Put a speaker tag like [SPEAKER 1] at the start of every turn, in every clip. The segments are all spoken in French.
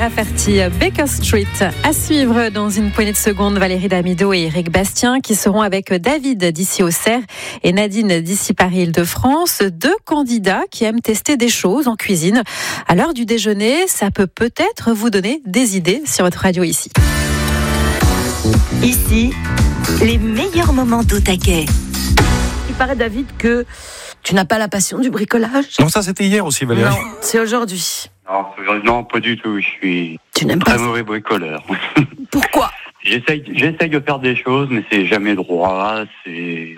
[SPEAKER 1] Rafferty, Baker Street. À suivre dans une poignée de secondes, Valérie Damido et Éric Bastien qui seront avec David d'ici Auxerre et Nadine d'ici Paris-Île-de-France. 2 candidats qui aiment tester des choses en cuisine. À l'heure du déjeuner, ça peut peut-être vous donner des idées sur votre radio ici.
[SPEAKER 2] Ici, les meilleurs moments d'Au-Taquet.
[SPEAKER 3] Il paraît, David, que tu n'as pas la passion du bricolage.
[SPEAKER 4] Non, ça c'était hier aussi, Valérie.
[SPEAKER 3] Non, c'est aujourd'hui.
[SPEAKER 5] Non, pas du tout. Je suis
[SPEAKER 3] Tu n'aimes
[SPEAKER 5] très
[SPEAKER 3] pas
[SPEAKER 5] mauvais bricoleur.
[SPEAKER 3] Pourquoi?
[SPEAKER 5] J'essaye de faire des choses, mais c'est jamais droit. C'est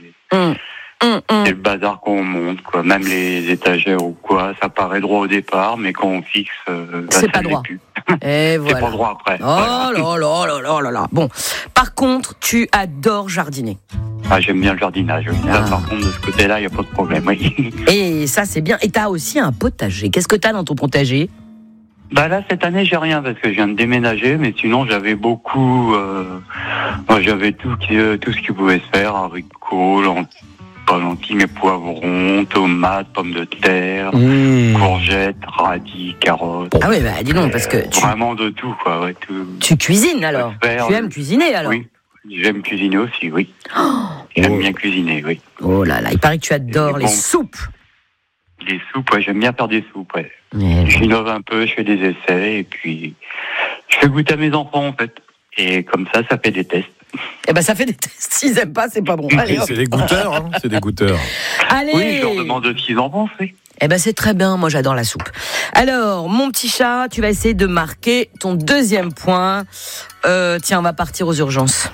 [SPEAKER 5] le bazar qu'on monte, quoi. Même les étagères ou quoi, ça paraît droit au départ, mais quand on fixe,
[SPEAKER 3] c'est
[SPEAKER 5] ça
[SPEAKER 3] pas
[SPEAKER 5] ne
[SPEAKER 3] droit.
[SPEAKER 5] l'est plus.
[SPEAKER 3] Et voilà.
[SPEAKER 5] C'est pas droit après.
[SPEAKER 3] Oh là là. Bon, par contre, tu adores jardiner.
[SPEAKER 5] Ah, j'aime bien le jardinage. Oui. Ça, par contre, de ce côté-là, il n'y a pas de problème. Oui.
[SPEAKER 3] Et ça, c'est bien. Et t'as aussi un potager. Qu'est-ce que t'as dans ton potager?
[SPEAKER 5] Bah là, cette année, j'ai rien parce que je viens de déménager, mais sinon, j'avais beaucoup. Moi, j'avais tout ce qui pouvait se faire, haricots, pas lentilles, mais poivrons, tomates, pommes de terre, courgettes, radis, carottes.
[SPEAKER 3] Ah oui, bah dis donc, parce que
[SPEAKER 5] vraiment de tout, quoi. Ouais, tout.
[SPEAKER 3] Tu cuisines alors? Tu aimes cuisiner alors?
[SPEAKER 5] Oui, j'aime cuisiner aussi, oui. J'aime bien cuisiner, oui.
[SPEAKER 3] Oh là là, il paraît que tu adores les soupes.
[SPEAKER 5] Les soupes, ouais, j'aime bien faire des soupes, ouais. J'innove un peu, je fais des essais, et puis je fais goûter à mes enfants, en fait. Et comme ça fait des tests.
[SPEAKER 3] Eh ben, ça fait des tests. S'ils aiment pas, c'est pas bon. Allez,
[SPEAKER 4] c'est des goûteurs, hein. C'est des goûteurs.
[SPEAKER 3] Allez.
[SPEAKER 5] Oui, je leur demande ce qu'ils en pensent, oui.
[SPEAKER 3] Eh ben, c'est très bien. Moi, j'adore la soupe. Alors, mon petit chat, tu vas essayer de marquer ton 2e point. Tiens, on va partir aux urgences.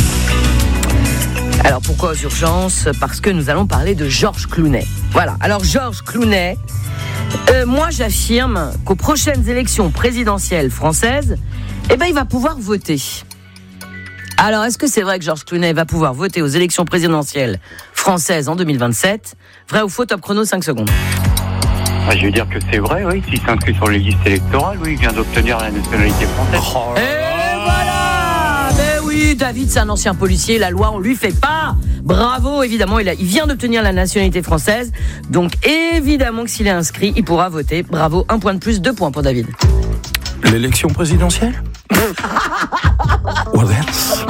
[SPEAKER 3] Alors, pourquoi aux urgences? Parce que nous allons parler de Georges Clooney. Voilà. Alors, Georges Clooney, moi, j'affirme qu'aux prochaines élections présidentielles françaises, eh ben, il va pouvoir voter. Alors, est-ce que c'est vrai que Georges Clooney va pouvoir voter aux élections présidentielles françaises en 2027? Vrai ou faux? Top chrono, 5 secondes.
[SPEAKER 5] Je veux dire que c'est vrai, oui. S'il s'inscrit sur les listes électorales, oui, il vient d'obtenir la nationalité française.
[SPEAKER 3] Et voilà! Ben oui, David, c'est un ancien policier. La loi, on lui fait pas. Bravo, évidemment, il vient d'obtenir la nationalité française. Donc, évidemment que s'il est inscrit, il pourra voter. Bravo, 1 point de plus, 2 points pour David.
[SPEAKER 4] L'élection présidentielle? What else?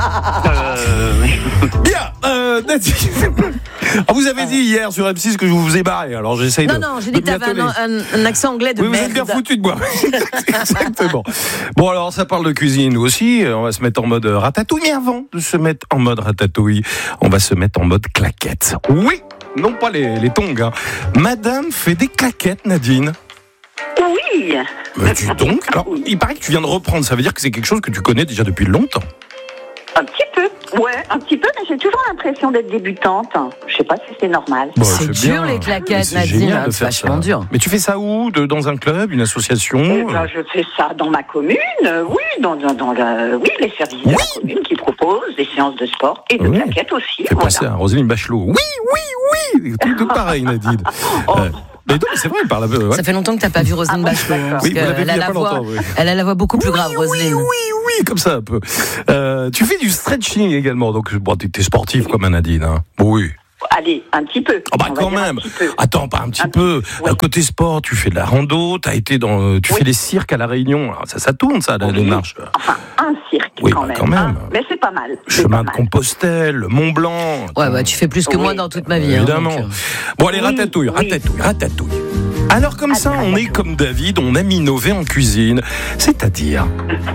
[SPEAKER 4] Bien, Nadine. Vous avez dit hier sur M6 que je vous ai barré, alors j'essaye de...
[SPEAKER 3] Non, j'ai dit que t'avais un accent anglais de merde.
[SPEAKER 4] Vous êtes bien foutu de moi. Exactement. Bon, alors ça parle de cuisine aussi. On va se mettre en mode ratatouille. Mais avant de se mettre en mode ratatouille, on va se mettre en mode claquette. Oui, non pas les tongs. Hein. Madame fait des claquettes, Nadine.
[SPEAKER 6] Oui.
[SPEAKER 4] Mais dis donc. Alors, il paraît que tu viens de reprendre. Ça veut dire que c'est quelque chose que tu connais déjà depuis longtemps.
[SPEAKER 6] Un petit peu. Ouais, un petit peu, mais j'ai toujours l'impression d'être débutante. Je sais pas si c'est normal.
[SPEAKER 4] Bon,
[SPEAKER 3] c'est dur les claquettes, Nadine. C'est vachement dur.
[SPEAKER 4] Mais tu fais ça où? Dans un club, une association?
[SPEAKER 6] Je fais ça dans ma commune. Oui, les services de la commune qui proposent des séances de sport et de claquettes aussi.
[SPEAKER 4] Fais penser à Roselyne Bachelot. Oui. Tout pareil, Nadine. Mais non, c'est vrai, il parle un peu. Ouais.
[SPEAKER 3] Ça fait longtemps que t'as pas vu Roselyne Bachelot.
[SPEAKER 4] Oui, vous l'avez vu il y a pas longtemps. Oui.
[SPEAKER 3] Elle a la voix beaucoup plus grave, Roselyne.
[SPEAKER 4] Oui, comme ça un peu. Tu fais du stretching également, donc bon, t'es sportif comme Nadine. Hein. Oui.
[SPEAKER 6] Allez, un petit peu.
[SPEAKER 4] Oh bah quand même. Attends, pas un petit peu. Côté sport, tu fais de la rando, tu fais les cirques à La Réunion. Alors, ça tourne, ça, les marches.
[SPEAKER 6] Enfin, un cirque quand même. Hein. Mais c'est pas mal.
[SPEAKER 4] Chemin de Compostelle, Mont Blanc.
[SPEAKER 3] Ouais, bah tu fais plus que moi dans toute ma vie.
[SPEAKER 4] Évidemment.
[SPEAKER 3] Hein,
[SPEAKER 4] bon, allez, ratatouille. Alors comme ça, on est comme David, on aime innover en cuisine. C'est-à-dire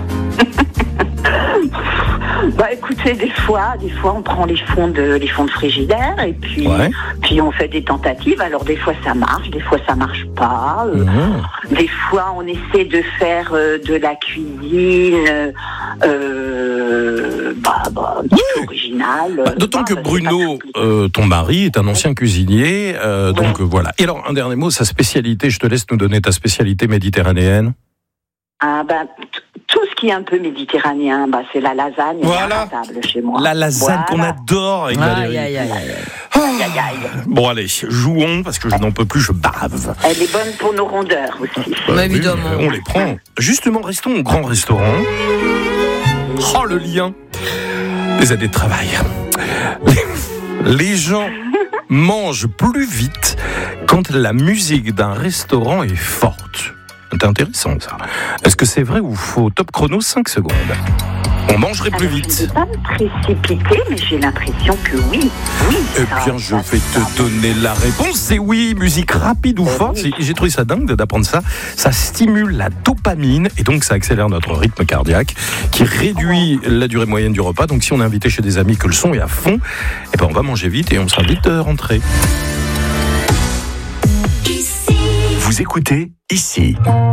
[SPEAKER 6] Bah écoutez, des fois on prend les fonds de frigidaire et puis on fait des tentatives. Alors des fois ça marche, des fois ça marche pas. Des fois on essaie de faire de la cuisine originale.
[SPEAKER 4] D'autant que Bruno, ton mari, est un ancien cuisinier, donc voilà. Et alors un dernier mot, sa spécialité. Je te laisse nous donner ta spécialité méditerranéenne.
[SPEAKER 6] Ah ben tout ce qui est un peu méditerranéen, c'est la lasagne.
[SPEAKER 4] Voilà.
[SPEAKER 6] Table chez moi.
[SPEAKER 4] La lasagne qu'on adore avec Valérie. Bon allez, jouons parce que je n'en peux plus, je bave.
[SPEAKER 6] Elle est bonne pour nos rondeurs aussi.
[SPEAKER 3] Évidemment.
[SPEAKER 4] On les prend. Justement, restons au grand restaurant. Oh le lien. Des années de travail. Les gens mangent plus vite quand la musique d'un restaurant est forte. C'est intéressant ça. Est-ce que c'est vrai ou faux? Top chrono, 5 secondes. On mangerait plus vite.
[SPEAKER 6] Je ne vais pas me précipiter, mais j'ai l'impression que oui.
[SPEAKER 4] Eh bien, je vais te donner la réponse. C'est oui, musique rapide ou forte. Oui. J'ai trouvé ça dingue d'apprendre ça. Ça stimule la dopamine et donc ça accélère notre rythme cardiaque qui réduit la durée moyenne du repas. Donc si on est invité chez des amis que le son est à fond, eh ben on va manger vite et on sera vite rentré.
[SPEAKER 7] Vous écoutez ici.